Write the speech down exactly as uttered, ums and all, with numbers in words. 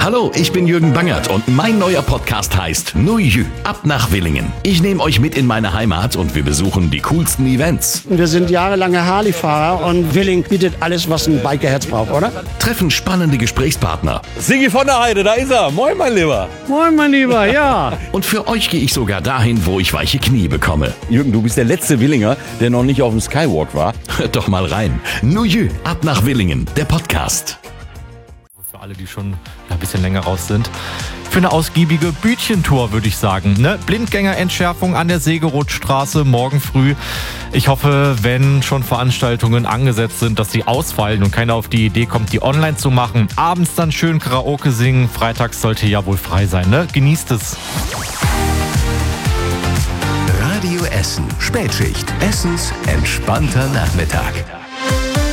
Hallo, ich bin Jürgen Bangert und mein neuer Podcast heißt Nu Jü, ab nach Willingen. Ich nehme euch mit in meine Heimat und wir besuchen die coolsten Events. Wir sind jahrelange Harley-Fahrer und Willingen bietet alles, was ein Bikerherz braucht, oder? Treffen spannende Gesprächspartner. Sigi von der Heide, da ist er. Moin, mein Lieber. Moin, mein Lieber, ja. Und für euch gehe ich sogar dahin, wo ich weiche Knie bekomme. Jürgen, du bist der letzte Willinger, der noch nicht auf dem Skywalk war. Hört doch mal rein. Nu Jü, ab nach Willingen, der Podcast. Für alle, die schon ein bisschen länger raus sind. Für eine ausgiebige Bütchentour, würde ich sagen. Ne? Blindgängerentschärfung an der Segerothstraße morgen früh. Ich hoffe, wenn schon Veranstaltungen angesetzt sind, dass sie ausfallen und keiner auf die Idee kommt, die online zu machen. Abends dann schön Karaoke singen. Freitags sollte ja wohl frei sein. Ne? Genießt es. Radio Essen. Spätschicht. Essens entspannter Nachmittag.